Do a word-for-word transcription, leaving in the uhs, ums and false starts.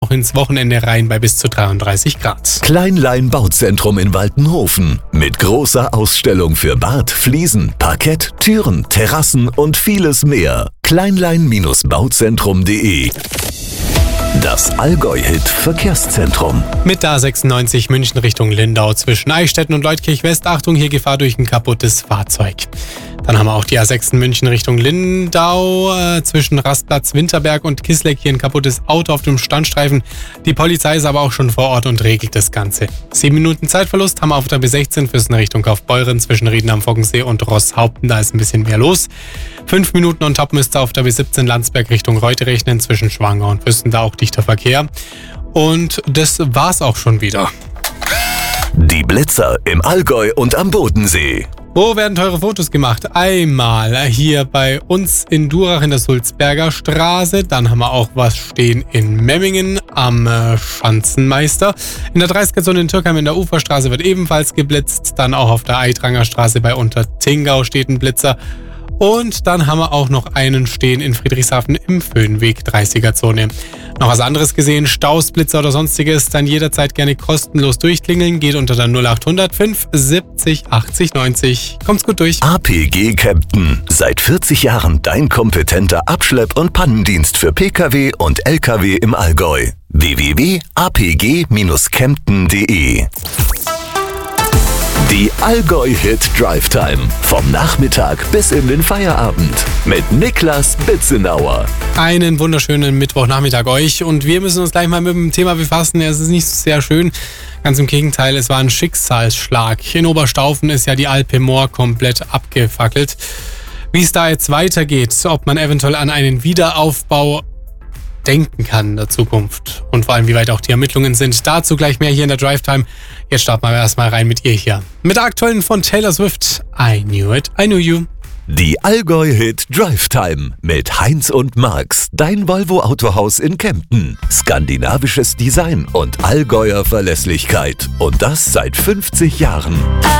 auch ins Wochenende rein bei bis zu dreiunddreißig Grad. Kleinlein Bauzentrum in Waltenhofen. Mit großer Ausstellung für Bad, Fliesen, Parkett, Türen, Terrassen und vieles mehr. kleinlein Bauzentrum punkt de. Das Allgäu-Hit Verkehrszentrum. Mit der A sechsundneunzig München Richtung Lindau zwischen Eichstätten und Leutkirch West. Achtung, hier Gefahr durch ein kaputtes Fahrzeug. Dann haben wir auch die A sechs München Richtung Lindau äh, zwischen Rastplatz Winterberg und Kisleck. Hier ein kaputtes Auto auf dem Standstreifen. Die Polizei ist aber auch schon vor Ort und regelt das Ganze. Sieben Minuten Zeitverlust haben wir auf der B sechzehn Füssen Richtung Kaufbeuren zwischen Rieden am Foggensee und Rosshaupten. Da ist ein bisschen mehr los. Fünf Minuten on top müsste auf der B siebzehn Landsberg Richtung Reute rechnen. Zwischen Schwangau und Füssen da auch dichter Verkehr. Und das war's auch schon wieder. Die Blitzer im Allgäu und am Bodensee. Wo werden teure Fotos gemacht? Einmal hier bei uns in Durach in der Sulzberger Straße. Dann haben wir auch was stehen in Memmingen am äh, Schanzenmeister. In der dreißiger-Zone in Türkheim in der Uferstraße wird ebenfalls geblitzt. Dann auch auf der Eitranger Straße bei Untertingau steht ein Blitzer. Und dann haben wir auch noch einen stehen in Friedrichshafen im Föhnweg dreißiger-Zone. Noch was anderes gesehen, Staus, Blitzer oder sonstiges, dann jederzeit gerne kostenlos durchklingeln. Geht unter der null acht null null fünf siebzig achtzig neunzig. Kommt's gut durch. A P G Kempten. Seit vierzig Jahren dein kompetenter Abschlepp- und Pannendienst für Pkw und Lkw im Allgäu. w w w punkt a p g kempten punkt de. Die Allgäu-Hit Drive Time. Vom Nachmittag bis in den Feierabend. Mit Niklas Bitzenauer. Einen wunderschönen Mittwochnachmittag euch. Und wir müssen uns gleich mal mit dem Thema befassen. Es ist nicht sehr schön. Ganz im Gegenteil, es war ein Schicksalsschlag. In Oberstaufen ist ja die Alpe Moor komplett abgefackelt. Wie es da jetzt weitergeht, ob man eventuell an einen Wiederaufbau denken kann in der Zukunft und vor allem, wie weit auch die Ermittlungen sind. Dazu gleich mehr hier in der Drive Time. Jetzt starten wir erstmal rein mit ihr hier. Mit der aktuellen von Taylor Swift. I knew it, I knew you. Die Allgäu-Hit Drive Time mit Heinz und Max. Dein Volvo Autohaus in Kempten. Skandinavisches Design und Allgäuer Verlässlichkeit. Und das seit fünfzig Jahren.